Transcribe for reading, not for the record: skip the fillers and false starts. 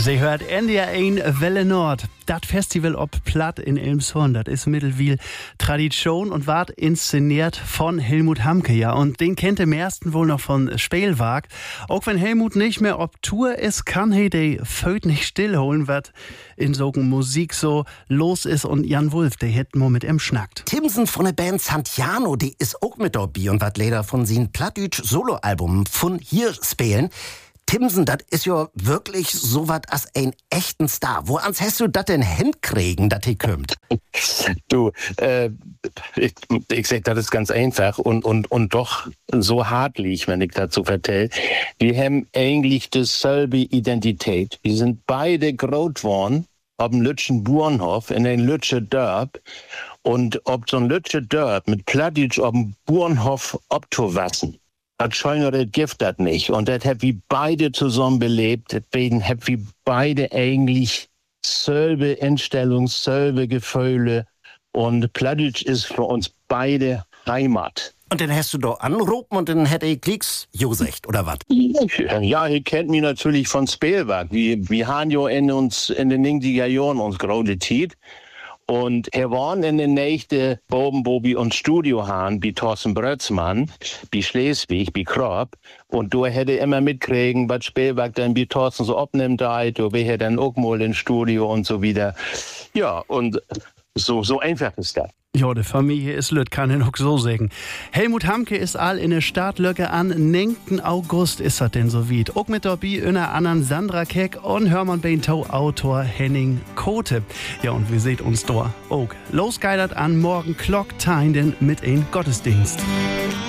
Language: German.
Sie hört NDR1 Welle Nord. Das Festival ob Platt in Elmshorn, das ist mittlerweile Tradition und ward inszeniert von Helmut Hamke, ja. Und den kennt im ersten wohl noch von Spielwag. Auch wenn Helmut nicht mehr ob Tour ist, kann he die Föt nicht stillholen, was in so Musik so los ist. Und Jan Wulff, der hätt mo mit ihm schnackt. Timsen von der Band Santiano, die ist auch mit dabei und wat leider von sin Plattdütsch Soloalbum von hier spielen. Timsen, das ist ja wirklich so was als ein echten Star. Wo ans hast du das denn hinkriegen, dass he kommt? Du, ich sag, das ist ganz einfach und doch so hartlich, wenn ich dazu vertell. Wir haben eigentlich dieselbe Identität. Wir sind beide groß geworden auf dem Lütschen Burenhof in den Lütsche Dörp. Und ob so ein Lütsche Dörp mit Plattdeutsch auf dem Burenhof obtowassen, das scheint das Gift das nicht. Und das haben wir beide zusammen belebt. Deswegen haben wir beide eigentlich selbe Einstellung, selbe Gefühle. Und Plattdeutsch ist für uns beide Heimat. Und dann hast du da anrufen und dann hätte ich Klicks Josecht, oder was? Ja, ihr kennt mich natürlich von Spielwerk. Wir haben ja in den 90er Jahren uns große Zeit. Und er waren in den nächsten Boben, wo wir uns Studio haben, wie Thorsten Brötzmann, wie Schleswig, wie Kropp. Und du hätte immer mitkriegen, was Spielwerk dann wie Thorsten so abnimmt, du wäre dann auch mal ins Studio und so wieder. Ja, und so einfach ist das. Ja, die Familie ist lüt, kann ich auch so sagen. Helmut Hamke ist all in der Startlöcke an 9. August ist das denn so weit. Auch mit dabei einer anderen Sandra Keck und Hermann Beintau Autor Henning Kote. Ja, und wir seht uns da auch. Losgeidert an morgen Clock-Time denn mit ein Gottesdienst.